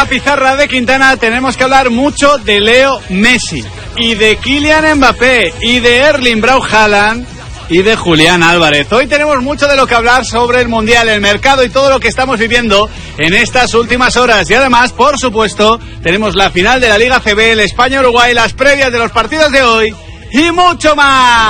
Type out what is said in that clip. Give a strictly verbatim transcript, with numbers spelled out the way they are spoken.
la pizarra de Quintana tenemos que hablar mucho de Leo Messi y de Kylian Mbappé y de Erling Braut Haaland y de Julián Álvarez. Hoy tenemos mucho de lo que hablar sobre el Mundial, el mercado y todo lo que estamos viviendo en estas últimas horas. Y además, por supuesto, tenemos la final de la Liga C B, el España-Uruguay, las previas de los partidos de hoy y mucho más.